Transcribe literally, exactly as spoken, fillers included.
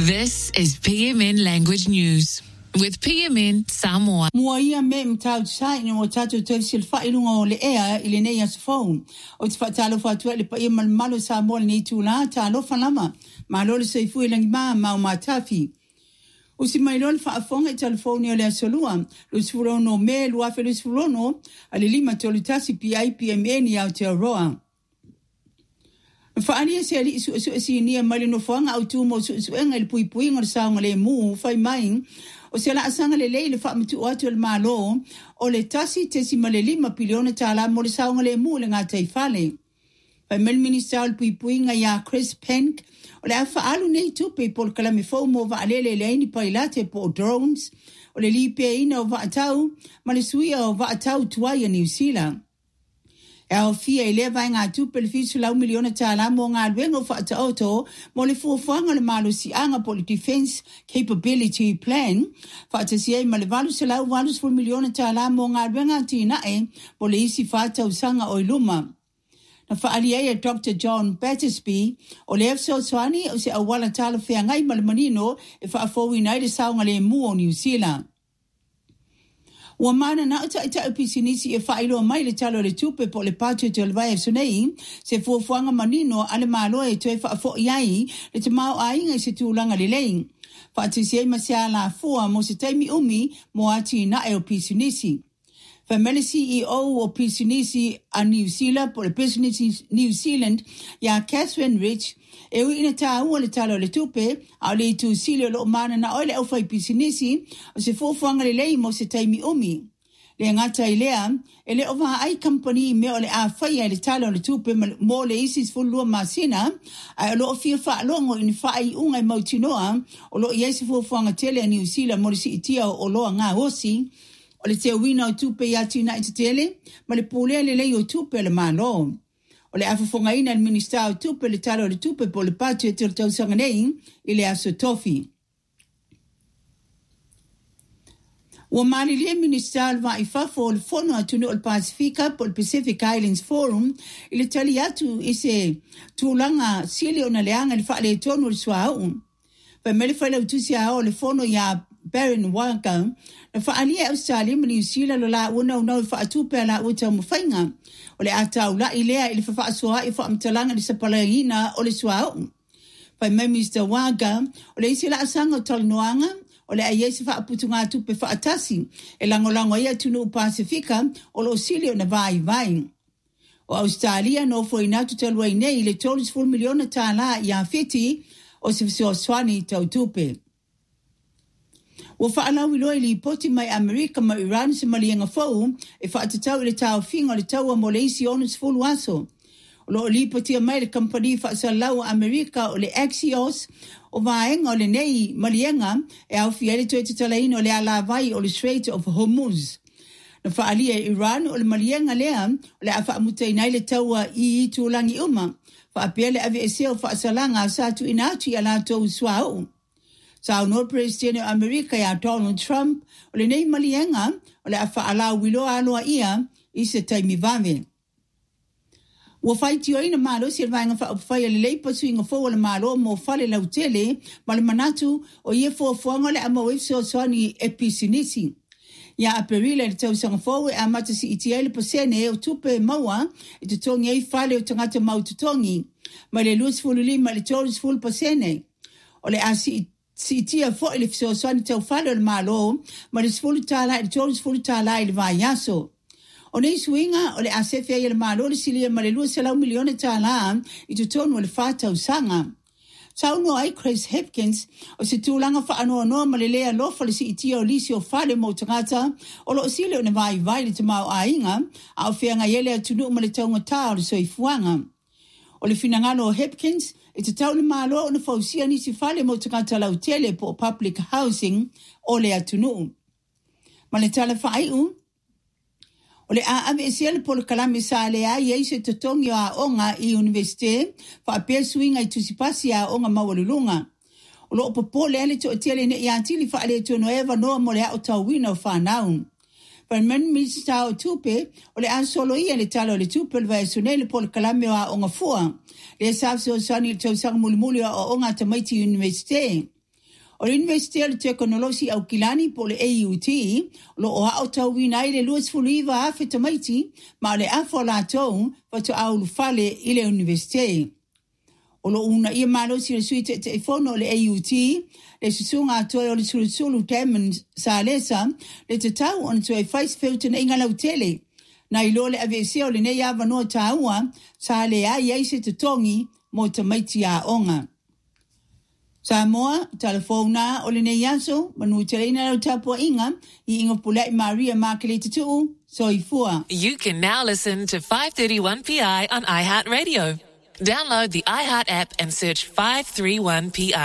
This is P M N Language News with P M N Samoa. Muaia me mtau tsai ni mo tatu tefsil failunga o le ea ile nei as phone. O te fatalo fatua le pa ia malo Samoa ni tula talo falama. Malo le seifu ilangi ma mau matafi. O si mai lol fa afonga i telefoni o le asolua. Lo sifurono me luafe lo sifurono ale lima tolutasi P I P M N i Aotearoa. Fa'alia se ali su su si ni mali no fanga au tu mo su su enga il pui pui ngor sa ngale mu fai mai o se la asanga le le fa mtu atu el malo o le tasi te si male lima piliona tala mo le sa ngale mu le ngata i fale fa mel minister al pui pui nga ya Chris Penk o le fa alu nei tu pe por kala me fo mo va ale le le ni pailate po drones o le li pe ina va tau ma le suia o va tau tuai New Zealand. Eo fia i lewa ngā tūpele fisu lau miliona tāla mō ngā luengo whaata auto mō le fuafuanga le malo si anga po le Defence Capability Plan whaata si ei ma le walu se lau walu sful miliona tāla mō ngā luenga tina e po le isi whaata usanga o iluma. Na whaali e Doctor John Battersby o le efso soani o se awala tala whea ngai ma le manino e whaafowi nai le saunga le mu o New Zealand. Wa mana na uta ita upisinisi e whailo mai le talo le tupe po le patu te olvai e sunei, se fuafuanga manino ale malo e toe whaafo iai le te mau ainga se tūlanga le leing. Whaatisi e masia la fua mo se taimi umi mo ati na e upisinisi. Whamele C E O o Pisinisi a New Zealand po le Pisinisi New Zealand ya Catherine Rich e ui ina tā ua le talo le tupe au le tu sili o lo mana na oile au fai Pisinisi o se fuafuanga le lei mo se taimi umi. Le ngata i lea e le ova ai company me o le a fai le talo le tupe mo le isis fulua masina a lo o fia wha longo in whai unga i mautinoa o lo i eisi fuafuanga tele a New Zealand mo le si itia o loa ngā hosi o le te wina o tupe ya tina i te tele, ma le pule le lei o tupe le malo. O le afafonga ina le minista o tupe le talo le tupe po le patu e te tau sanga nei i le aso tofi. Wa mali le minista alva i fafo le fono atunu o le Pasifika po le Pacific Islands Forum i le tali atu i se tūlanga sili o na leanga le whaale tonu le suau. Pa mele whaile utusi a o le fono ya Baron Wanga, na whaalia Australia ma New Zealand lo la una una i whaatupe la uta mawhainga. O le atau la i lea i le whaasua i whaamtalanga li sapalaina o le suau. Pai mai Mister Wanga, o le isi la asanga o talinoanga, o le aiesi whaaputunga tupe whaatasi, e langolango ia tunu Pasifika o lo silio na vai vai. O Australia no fo inatu talua i nei le tolis full miliona tāla i a fiti o se visio swani tau tupe. Wa whaalau i loa li poti mai Amerika ma Iran se malianga fau e whaatatau i le tau finga le taua mo le isi onus fulu aso. O lo li poti mai le company whaasalau Amerika o le Axios o vaenga o le nei malianga e au fiele toi te talaina o le ala vai o le Strait of Hormuz. Na whaalia Iran o le malianga lea o le a whaamutai nai le taua i i tūlangi uma. Whaapea le ave e seo whaasalanga sa tu inatu i ala tau suau. Sa no president of America ya Donald Trump o le nei malianga o le afa ala wilo aloa ia i se taimi vame. Wa fight yo ina malo se vanga fa fa le lei pasu inga fo le malo mo fale la utele ma le manatu o ye fo fo ngole ama we so so ni episinisi. Ya aperila le tau sanga fo e amata si itiele pasene o tupe maua e te tongi e fale o tangata mau tutongi ma le lus fulu lima le toris fulu pasene o le asi si tia fo ile so so ni tau fale le malo ma le fulu tala le toris fulu tala ile va yaso. O nei suinga o le asefia i le malo le silia ma le lua selau milione tala i tu tonu le fata usanga. Sau no ai Chris Hipkins o se tūlanga wha anoa noa ma le lea lofa le si itia o lisi o whale mo tangata o lo silia o ne vai vai le te mau a inga a o whianga yele a tunu ma le taunga tā o le soifuanga. O le finangano o Hipkins e te tau le malo o na fausia nisi whale mo tangata lau tele po public housing o le atunu. Ma le tala whaiu o le a ave ese le polo kalame sa le a i se totongi a onga i universite fa pe swinga i tusipasi a onga mawalulunga. O lo popo le ale to tele ne ya tili fa le to no eva no mo le o tawina fa naun. Pa men mi sta o tupe o le an solo i le talo le tupe le vai sone le polo kalame a onga fua. Le sa so sani to sang mulmuli o onga tamaiti universite. O le University le Teknolosi au kilani po le A U T, lo o hao tau wina i le luas fuliva a whetamaiti, ma le afo la tau, watu au lufale i le University. O lo una ia malo si le sui te te fono le A U T, le susunga atoe o le sulusulu temen sa lesa, le te tau on toe fais feuten inga lau tele. Na ilo le aveseo le nei ava noa taua, sa le ai eise te tongi mo te maiti a onga. Samoa, telefona o le nei aso, manu te reina lau tapua inga, i ingo pulai Maria Makelete tuu, soifua. You can now listen to five thirty-one P I on iHeartRadio. Download the iHeart app and search five thirty-one P I.